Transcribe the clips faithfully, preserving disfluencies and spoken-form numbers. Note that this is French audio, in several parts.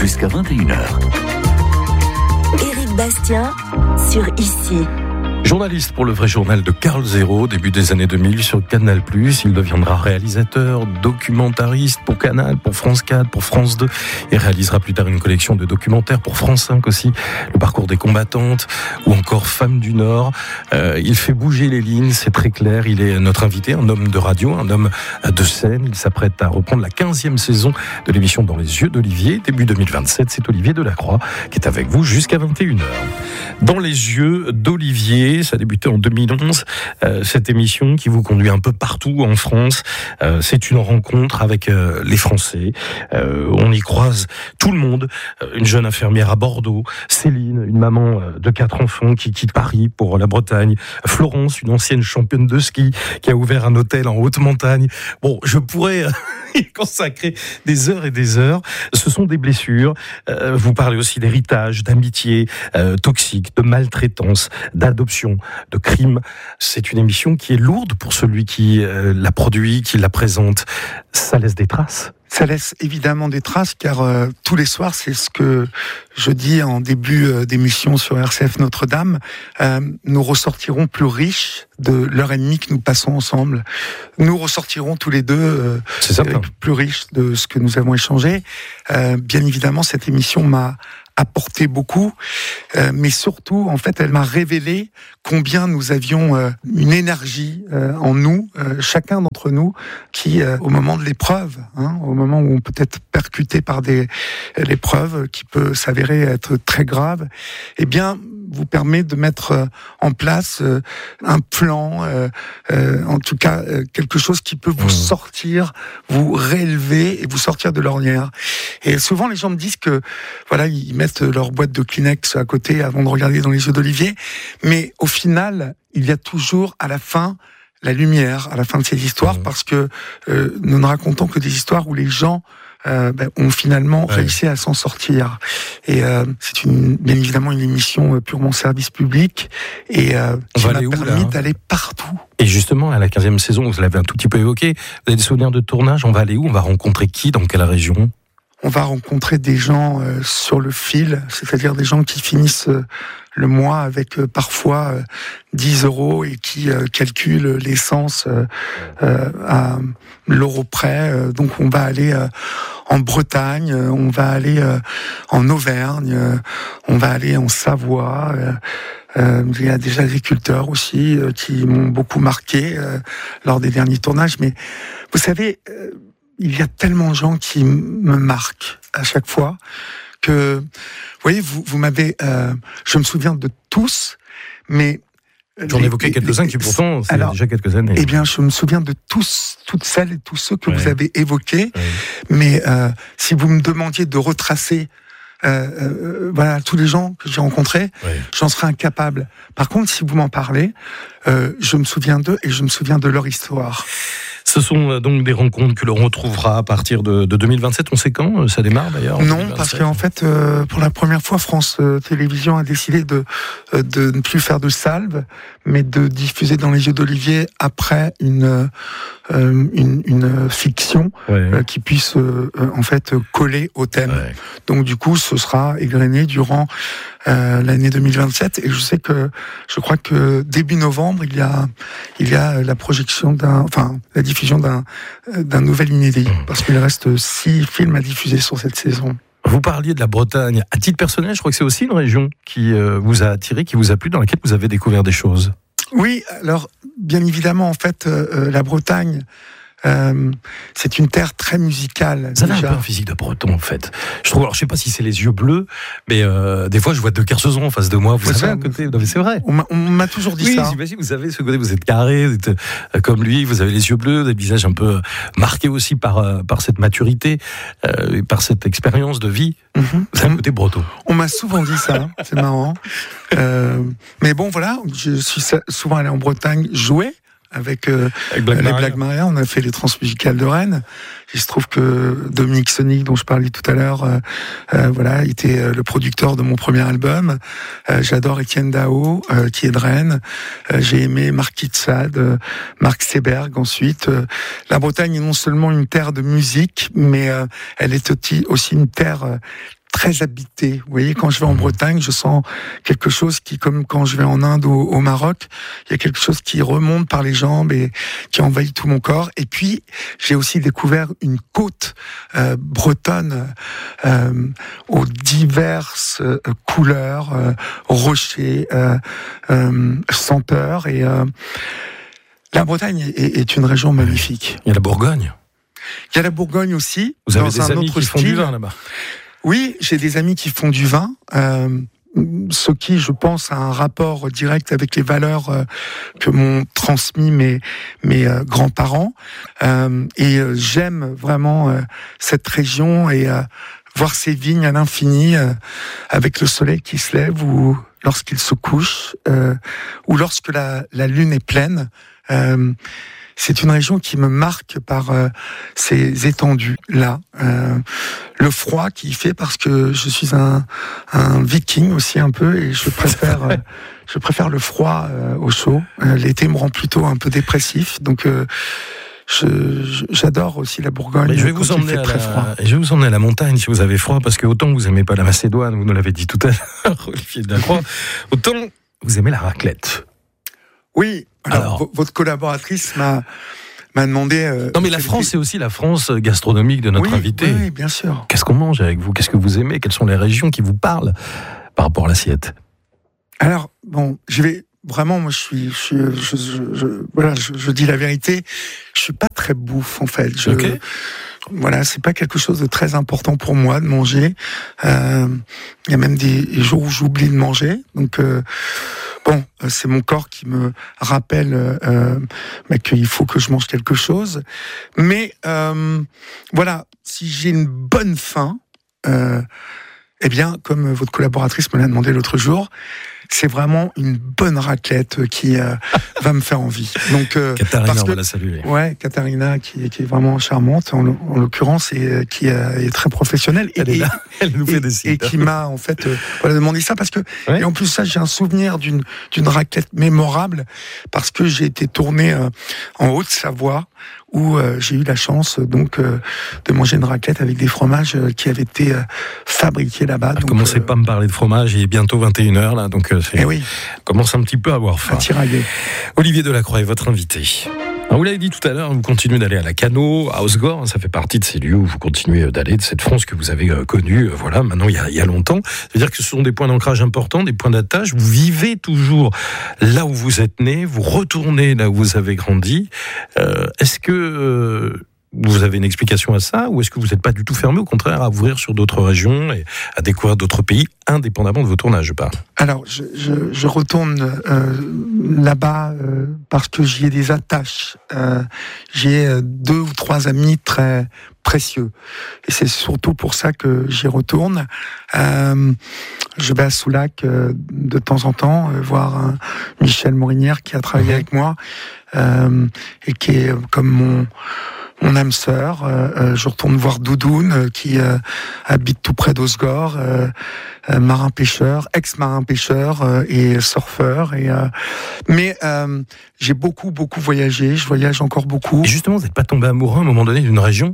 jusqu'à vingt et une heures. Éric Bastien sur Ici. Journaliste pour le vrai journal de Carl Zéro, début des années deux mille sur Canal plus, il deviendra réalisateur, documentariste pour Canal, pour France quatre, pour France deux, et réalisera plus tard une collection de documentaires pour France cinq aussi, le parcours des combattantes, ou encore Femmes du Nord. Euh, il fait bouger les lignes, c'est très clair, il est notre invité, un homme de radio, un homme de scène, il s'apprête à reprendre la quinzième saison de l'émission Dans les yeux d'Olivier, début deux mille vingt-sept, c'est Olivier Delacroix qui est avec vous jusqu'à vingt et une heures. Dans les yeux d'Olivier, ça a débuté en deux mille onze, euh, cette émission qui vous conduit un peu partout en France. Euh, c'est une rencontre avec euh, les Français. Euh, on y croise tout le monde. Euh, une jeune infirmière à Bordeaux, Céline, une maman euh, de quatre enfants qui quitte Paris pour la Bretagne, Florence, une ancienne championne de ski qui a ouvert un hôtel en haute montagne. Bon, je pourrais y consacrer des heures et des heures. Ce sont des blessures. Euh, vous parlez aussi d'héritage, d'amitié euh, toxique, de maltraitance, d'adoption, de crime. C'est une émission qui est lourde pour celui qui euh, la produit, qui la présente. Ça laisse des traces. Ça laisse évidemment des traces, car euh, tous les soirs, c'est ce que je dis en début euh, d'émission sur R C F Notre-Dame, euh, nous ressortirons plus riches de l'heure et demie que nous passons ensemble. Nous ressortirons tous les deux euh, euh, plus riches de ce que nous avons échangé. Euh, bien évidemment, cette émission m'a apporté beaucoup, euh, mais surtout, en fait, elle m'a révélé combien nous avions euh, une énergie euh, en nous, euh, chacun d'entre nous, qui, euh, au moment de l'épreuve, hein, au moment où on peut être percuté par des l'épreuve qui peut s'avérer être très grave, eh bien, vous permet de mettre en place euh, un plan, euh, euh, en tout cas euh, quelque chose qui peut vous mmh. sortir, vous réélever et vous sortir de l'ornière. Et souvent les gens me disent que voilà, ils mettent leur boîte de Kleenex à côté avant de regarder Dans les yeux d'Olivier, mais au final, il y a toujours à la fin la lumière, à la fin de ces histoires, mmh. parce que euh, nous ne racontons que des histoires où les gens Euh, ben, ont finalement ouais. réussi à s'en sortir. Et euh, c'est une, bien évidemment une émission euh, purement service public et euh, qui m'a permis d'aller partout. Et justement, à la quinzième saison, vous l'avez un tout petit peu évoqué, vous avez des souvenirs de tournage, on va aller où? On va rencontrer qui? Dans quelle région? On va rencontrer des gens euh, sur le fil, c'est-à-dire des gens qui finissent euh, le mois avec euh, parfois euh, dix euros et qui euh, calculent l'essence euh, euh, à l'euro près. Euh, donc on va aller euh, en Bretagne, euh, on va aller euh, en Auvergne, euh, on va aller en Savoie. Euh, Euh, il y a des agriculteurs aussi euh, qui m'ont beaucoup marqué euh, lors des derniers tournages. Mais vous savez, euh, il y a tellement de gens qui me marquent à chaque fois que, vous voyez, vous, vous m'avez... Euh, je me souviens de tous, mais... J'en ai évoqué quelques-uns qui pourtant, c'est alors, déjà quelques années. Eh bien, je me souviens de tous, toutes celles et tous ceux que ouais. vous avez évoqués. Ouais. Mais euh, si vous me demandiez de retracer Euh, euh, voilà, tous les gens que j'ai rencontrés, oui. j'en serais incapable. Par contre, si vous m'en parlez, euh, je me souviens d'eux et je me souviens de leur histoire. Ce sont donc des rencontres que l'on retrouvera à partir de, de deux mille vingt-sept. On sait quand ça démarre d'ailleurs? Non, deux mille vingt-sept. Parce qu'en fait, euh, pour la première fois, France euh, Télévisions a décidé de, euh, de ne plus faire de salve, mais de diffuser Dans les yeux d'Olivier après une, euh, une, une fiction ouais. euh, qui puisse euh, en fait coller au thème. Ouais. Donc du coup, ce sera égrené durant euh, l'année deux mille vingt-sept. Et je sais que, je crois que début novembre, il y a, il y a la projection d'un, enfin, la diffusion d'un, d'un nouvel inédit, parce qu'il reste six films à diffuser sur cette saison. Vous parliez de la Bretagne. À titre personnel, je crois que c'est aussi une région qui euh, vous a attiré, qui vous a plu, dans laquelle vous avez découvert des choses. Oui, alors, bien évidemment, en fait, euh, la Bretagne, Euh, c'est une terre très musicale. Ça a un peu un physique de breton, en fait. Je trouve, alors je sais pas si c'est les yeux bleus, mais euh, des fois je vois deux Kersozon en face de moi. Vous savez, à côté. Non, mais c'est vrai. On m'a, on m'a toujours dit oui, ça. Oui, j'imagine. Vous avez ce côté, vous êtes carré, vous êtes euh, comme lui, vous avez les yeux bleus, des visages un peu marqués aussi par euh, par cette maturité, euh, et par cette expérience de vie. Mm-hmm. Vous avez un côté breton. On m'a souvent dit ça. C'est marrant. Euh, mais bon, voilà, je suis souvent allé en Bretagne jouer. Avec, euh, avec Black les Black Maria, on a fait les transmusicales de Rennes. Il se trouve que Dominique Sonic, dont je parlais tout à l'heure, euh, euh, voilà, était le producteur de mon premier album. Euh, j'adore Étienne Dao, euh, qui est de Rennes. Euh, j'ai aimé Marquis de Sade, euh, Marc Seberg ensuite. Euh, la Bretagne est non seulement une terre de musique, mais euh, elle est aussi une terre euh, très habité. Vous voyez, quand je vais en Bretagne, je sens quelque chose qui, comme quand je vais en Inde ou au Maroc, il y a quelque chose qui remonte par les jambes et qui envahit tout mon corps. Et puis, j'ai aussi découvert une côte euh, bretonne euh, aux diverses euh, couleurs, euh, rochers, euh, euh, senteurs. Et euh, la Bretagne est, est une région magnifique. Il y a la Bourgogne. Il y a la Bourgogne aussi. Vous avez dans des un amis autre qui font style. du vin là-bas. Oui, j'ai des amis qui font du vin, euh, ce qui, je pense, a un rapport direct avec les valeurs euh, que m'ont transmis mes mes euh, grands-parents. Euh, et euh, j'aime vraiment euh, cette région et euh, voir ces vignes à l'infini, euh, avec le soleil qui se lève ou lorsqu'il se couche, euh, ou lorsque la, la lune est pleine. Euh, C'est une région qui me marque par euh, ces étendues-là. Euh, le froid qu'il fait, parce que je suis un, un viking aussi un peu, et je préfère, euh, je préfère le froid euh, au chaud. Euh, l'été me rend plutôt un peu dépressif, donc euh, je, je, j'adore aussi la Bourgogne. Mais je vais vous emmener à très la, froid. je vais vous emmener à la montagne si vous avez froid, parce que autant vous aimez pas la Macédoine, vous nous l'avez dit tout à l'heure, Olivier Delacroix, autant vous aimez la raclette. Oui, alors, Alors, v- votre collaboratrice m'a, m'a demandé... Euh, Non mais la France, c'est aussi la France gastronomique de notre oui, invité. Oui, oui, bien sûr. Qu'est-ce qu'on mange avec vous? Qu'est-ce que vous aimez? Quelles sont les régions qui vous parlent par rapport à l'assiette? Alors, bon, je vais... Vraiment, moi, je suis... Je, suis, je, je, je, voilà, je, je dis la vérité, je suis pas très bouffe, en fait. Je, Ok. Voilà, c'est pas quelque chose de très important pour moi de manger. Euh, il y a même des jours où j'oublie de manger. Donc... Euh, Bon, c'est mon corps qui me rappelle euh, bah, qu'il faut que je mange quelque chose. Mais euh, voilà, si j'ai une bonne faim, euh, eh bien, comme votre collaboratrice me l'a demandé l'autre jour, c'est vraiment une bonne raclette qui euh, va me faire envie. Donc, euh, Katharina, parce on que, va la saluer. ouais, Katharina, qui, qui est vraiment charmante, en, en l'occurrence, et qui euh, est très professionnelle. Elle et, est là, elle nous et, fait des et signes. qui m'a en fait euh, voilà, demandé ça parce que Ouais. et en plus ça j'ai un souvenir d'une d'une raclette mémorable parce que j'ai été tourné euh, en Haute-Savoie où euh, j'ai eu la chance donc euh, de manger une raclette avec des fromages euh, qui avaient été euh, fabriqués là-bas. Ah, donc, commencez euh, pas à me parler de fromage, il est bientôt vingt et une heures là, donc euh, c'est, eh oui, on commence un petit peu à avoir faim. à tirailler. Olivier Delacroix est votre invité. Alors, vous l'avez dit tout à l'heure, vous continuez d'aller à la Cano, à Osgore, ça fait partie de ces lieux où vous continuez d'aller, de cette France que vous avez euh, connue, euh, voilà, maintenant il y a, il y a longtemps. C'est-à-dire que ce sont des points d'ancrage importants, des points d'attache. Vous vivez toujours là où vous êtes né, vous retournez là où vous avez grandi. Euh, est-ce que euh, vous avez une explication à ça, ou est-ce que vous n'êtes pas du tout fermé, au contraire, à ouvrir sur d'autres régions et à découvrir d'autres pays, indépendamment de vos tournages, je parle? Alors, je, je, je retourne euh, là-bas euh, parce que j'y ai des attaches. Euh, j'ai euh, deux ou trois amis très précieux. Et c'est surtout pour ça que j'y retourne. Euh, je vais à Soulac euh, de temps en temps, euh, voir un Michel Morinière qui a travaillé mmh. avec moi euh, et qui est comme mon... mon âme sœur. Euh, je retourne voir Doudoune euh, qui euh, habite tout près d'Osgore, euh, euh, marin pêcheur, ex-marin pêcheur euh, et surfeur. Et euh, mais euh, j'ai beaucoup beaucoup voyagé. Je voyage encore beaucoup. Et justement, vous n'êtes pas tombé amoureux à un moment donné d'une région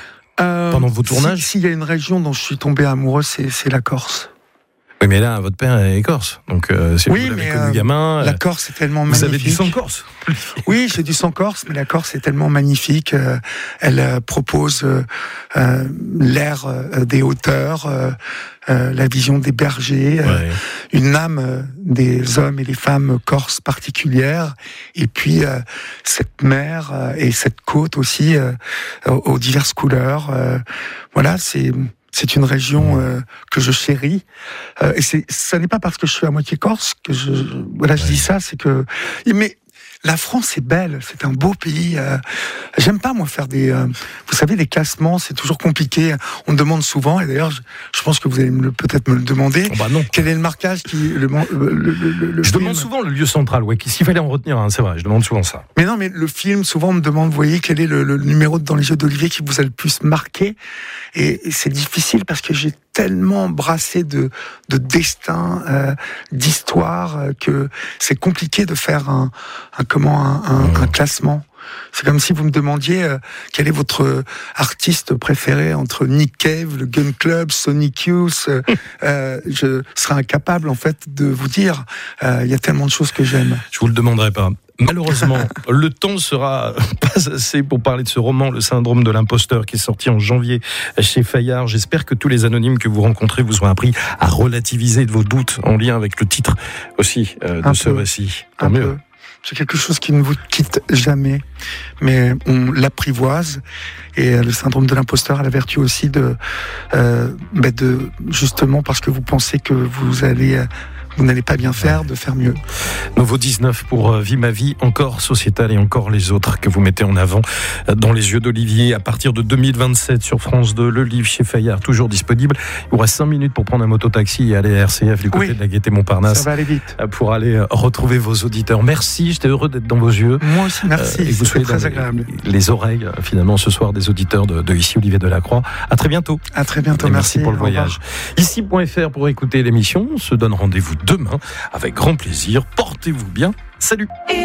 euh, pendant vos tournages? S'il si y a une région dont je suis tombé amoureux, c'est, c'est la Corse. Oui, mais là, votre père est corse, donc euh, si oui, vous l'avez mais connu euh, gamin, la Corse est tellement vous magnifique. avez du sang corse. Oui, j'ai du sang corse, mais la Corse est tellement magnifique. Euh, elle euh, propose euh, euh, l'air euh, des hauteurs, euh, euh, la vision des bergers, euh, Ouais. une âme euh, des hommes et des femmes corses particulières, et puis euh, cette mer euh, et cette côte aussi euh, aux, aux diverses couleurs. Euh, voilà, c'est c'est une région euh, que je chéris, euh, et c'est ça n'est pas parce que je suis à moitié corse que je voilà je Ouais. dis ça, c'est que mais la France est belle, c'est un beau pays. Euh, j'aime pas moi faire des, euh, vous savez, des classements, c'est toujours compliqué. On me demande souvent, et d'ailleurs, je, je pense que vous allez me le, peut-être me le demander. Oh bah non. Quel est le marquage qui le, le, le, le, le Je film. demande souvent le lieu central, ouais, s'il fallait en retenir un, c'est vrai, je demande souvent ça. Mais non, mais le film, souvent on me demande, vous voyez, quel est le, le numéro de Dans les yeux d'Olivier qui vous a le plus marqué. Et, et c'est difficile parce que j'ai tellement brassé de, de destin, euh, d'histoire, euh, que c'est compliqué de faire un, un comment un, un, un classement. C'est comme si vous me demandiez euh, quel est votre artiste préféré entre Nick Cave, le Gun Club, Sonic Youth. Euh, euh, je serais incapable en fait de vous dire. Il euh, y a tellement de choses que j'aime. Je vous le demanderai pas. Malheureusement, le temps sera pas assez pour parler de ce roman, Le syndrome de l'imposteur, qui est sorti en janvier chez Fayard. J'espère que tous les anonymes que vous rencontrez vous ont appris à relativiser de vos doutes en lien avec le titre aussi euh, de un ce peu, récit. Tant un mieux. Peu. C'est quelque chose qui ne vous quitte jamais, mais on l'apprivoise. Et le syndrome de l'imposteur a la vertu aussi de, euh, bah de justement parce que vous pensez que vous allez, vous n'allez pas bien faire, de faire mieux. Nouveau dix-neuf pour Vie ma vie, encore sociétal et encore les autres que vous mettez en avant dans Les yeux d'Olivier à partir de deux mille vingt-sept sur France deux. Le livre chez Fayard, toujours disponible. Il vous reste cinq minutes pour prendre un mototaxi et aller à R C F du côté oui, de la Gaîté-Montparnasse. Ça va aller vite. Pour aller retrouver vos auditeurs. Merci, j'étais heureux d'être dans vos yeux. Moi aussi, merci. Euh, et vous soyez très agréable. Les, les oreilles, finalement, ce soir des auditeurs de, de Ici Olivier Delacroix. À très bientôt. À très bientôt, et merci. Merci pour le voyage. Ici point F R pour écouter l'émission. On se donne rendez-vous demain avec grand plaisir. Portez-vous bien. Salut.